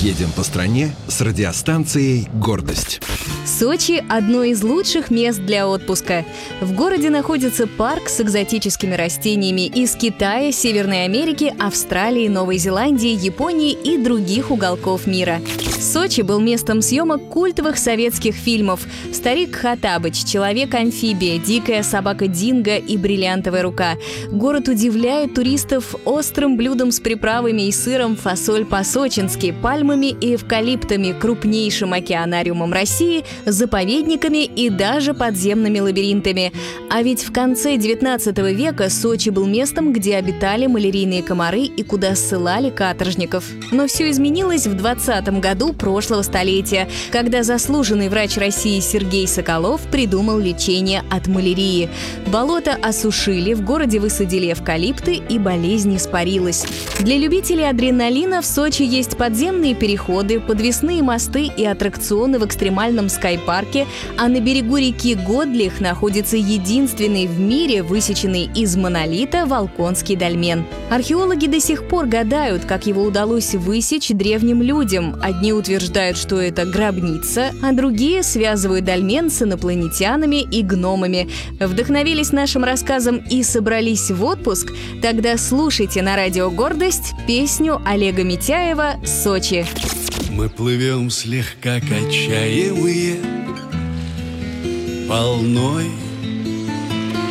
Едем по стране с радиостанцией «Гордость». Сочи – одно из лучших мест для отпуска. В городе находится парк с экзотическими растениями из Китая, Северной Америки, Австралии, Новой Зеландии, Японии и других уголков мира. Сочи был местом съемок культовых советских фильмов «Старик Хоттабыч», «Человек-амфибия», «Дикая собака Динго» и «Бриллиантовая рука». Город удивляет туристов острым блюдом с приправами и сыром фасоль по-сочински, пальмами и эвкалиптами, крупнейшим океанариумом России, заповедниками и даже подземными лабиринтами. А ведь в конце 19 века Сочи был местом, где обитали малярийные комары и куда ссылали каторжников. Но все изменилось в 20 году прошлого столетия, когда заслуженный врач России Сергей Соколов придумал лечение от малярии. Болото осушили, в городе высадили эвкалипты, и болезнь испарилась. Для любителей адреналина в Сочи есть подземные переходы, подвесные мосты и аттракционы в экстремальном скайпарке, а на берегу реки Годлих находится единственный в мире высеченный из монолита Волконский дольмен. Археологи до сих пор гадают, как его удалось высечь древним людям. Одни утверждают, что это гробница, а другие связывают дольмен с инопланетянами и гномами. Вдохновились нашим рассказом и собрались в отпуск? Тогда слушайте на радио «Гордость» песню Олега Митяева «Сочи». Мы плывем слегка качаемые волной